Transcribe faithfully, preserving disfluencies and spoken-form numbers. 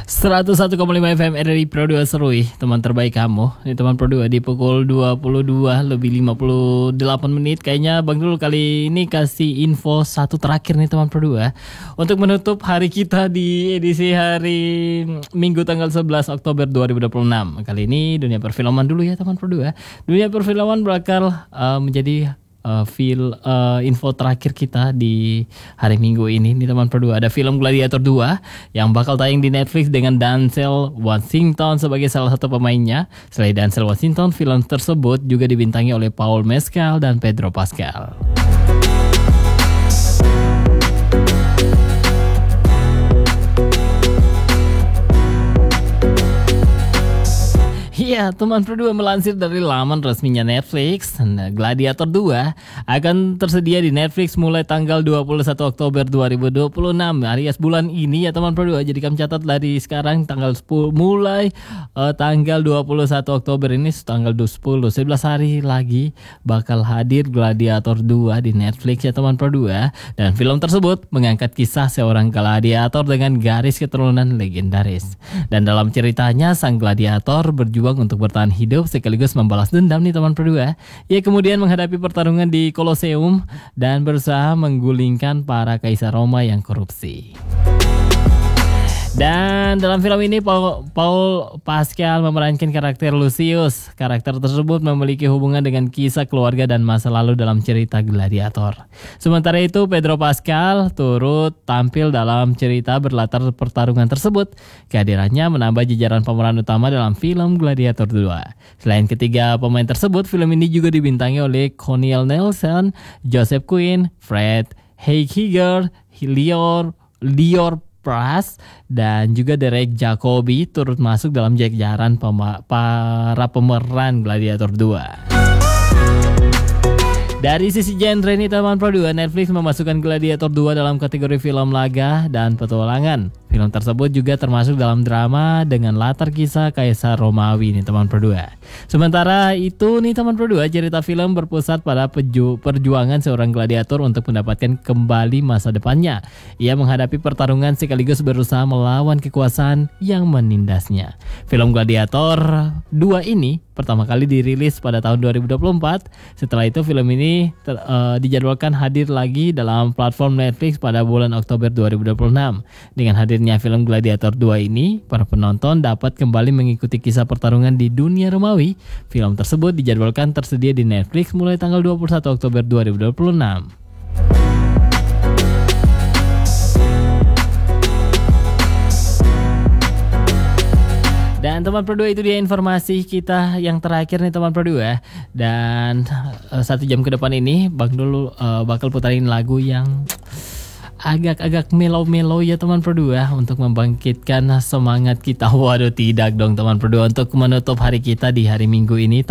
seratus satu koma lima F M R R I Pro dua Serui, teman terbaik kamu. Ini teman Pro dua di pukul dua puluh dua lebih lima puluh delapan menit. Kayaknya Bang Dul kali ini kasih info satu terakhir nih teman Pro dua untuk menutup hari kita di edisi hari Minggu tanggal sebelas Oktober dua ribu dua puluh enam. Kali ini dunia perfilman dulu ya teman Pro dua. Dunia perfilman bakal uh, menjadi Uh, feel uh, info terakhir kita di hari Minggu ini nih teman Pro dua. Ada film Gladiator dua yang bakal tayang di Netflix dengan Denzel Washington sebagai salah satu pemainnya. Selain Denzel Washington, film tersebut juga dibintangi oleh Paul Mescal dan Pedro Pascal. Iya, teman Pro dua melansir dari laman resminya Netflix, Gladiator dua akan tersedia di Netflix mulai tanggal dua puluh satu Oktober dua ribu dua puluh enam, alias bulan ini ya teman Pro dua. Jadi kami catat dari sekarang tanggal sepuluh mulai uh, tanggal dua puluh satu Oktober ini tanggal sepuluh, sebelas hari lagi bakal hadir Gladiator dua di Netflix ya teman Pro dua. Dan film tersebut mengangkat kisah seorang gladiator dengan garis keturunan legendaris. Dan dalam ceritanya sang gladiator berjuang untuk bertahan hidup sekaligus membalas dendam nih teman Pro dua. Ia kemudian menghadapi pertarungan di Colosseum dan berusaha menggulingkan para kaisar Roma yang korupsi. Dan dalam film ini Paul, Paul Pascal memerankan karakter Lucius. Karakter tersebut memiliki hubungan dengan kisah keluarga dan masa lalu dalam cerita Gladiator. Sementara itu Pedro Pascal turut tampil dalam cerita berlatar pertarungan tersebut. Kehadirannya menambah jajaran pemeran utama dalam film Gladiator dua. Selain ketiga pemain tersebut, film ini juga dibintangi oleh Connell Nelson, Joseph Quinn, Fred Heikiger, Lior Lior Pras, dan juga Derek Jacobi turut masuk dalam jajaran pema- para pemeran Gladiator dua. Dari sisi genre nih teman Pro dua, Netflix memasukkan Gladiator dua dalam kategori film laga dan petualangan. Film tersebut juga termasuk dalam drama dengan latar kisah Kaisar Romawi nih teman Pro dua. Sementara itu nih teman Pro dua, cerita film berpusat pada peju- perjuangan seorang gladiator untuk mendapatkan kembali masa depannya. Ia menghadapi pertarungan sekaligus berusaha melawan kekuasaan yang menindasnya. Film Gladiator dua ini pertama kali dirilis pada tahun dua ribu dua puluh empat. Setelah itu film ini ter, uh, dijadwalkan hadir lagi dalam platform Netflix pada bulan Oktober dua ribu dua puluh enam. Dengan hadirnya film Gladiator dua ini, para penonton dapat kembali mengikuti kisah pertarungan di dunia Romawi. Film tersebut dijadwalkan tersedia di Netflix mulai tanggal dua puluh satu Oktober dua ribu dua puluh enam. Dan teman Pro dua, itu dia informasi kita yang terakhir nih teman Pro dua. Dan uh, satu jam ke depan ini Bang dulu uh, bakal putarin lagu yang agak-agak melo-melo ya teman Pro dua untuk membangkitkan semangat kita. Waduh tidak dong teman Pro dua, untuk menutup hari kita di hari Minggu ini.